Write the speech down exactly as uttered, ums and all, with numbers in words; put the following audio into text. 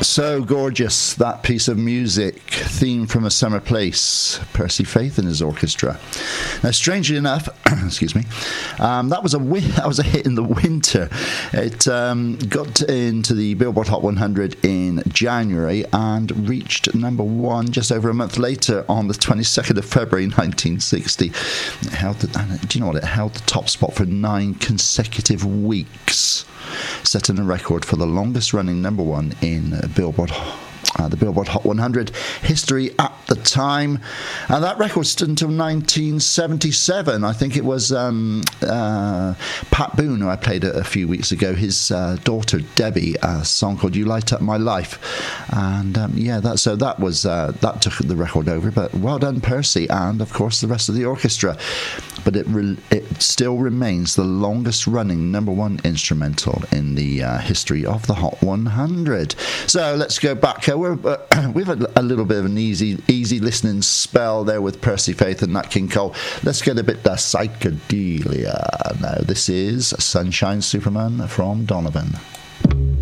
So gorgeous, that piece of music, theme from A Summer Place, Percy Faith and his orchestra. Now, strangely enough, excuse me, um, that was a wi- that was a hit in the winter. It um, got into the Billboard Hot one hundred in January and reached number one just over a month later on the twenty-second of February nineteen sixty. It held the, do you know what? It held the top spot for nine consecutive weeks, setting a record for the longest running number one in uh, Billboard, uh, the Billboard Hot one hundred history at the time. And that record stood until nineteen seventy-seven. I think it was um, uh, Pat Boone, who I played a, a few weeks ago, his uh, daughter Debbie, a song called You Light Up My Life. And um, yeah, that so that was uh, that took the record over. But well done, Percy, and of course the rest of the orchestra. But it re- it still remains the longest running number one instrumental in the uh, history of the Hot one hundred. So let's go back. Uh, we're, uh, we've had a little bit of an easy easy listening spell there with Percy Faith and Nat King Cole. Let's get a bit of psychedelia. Now this is Sunshine Superman from Donovan.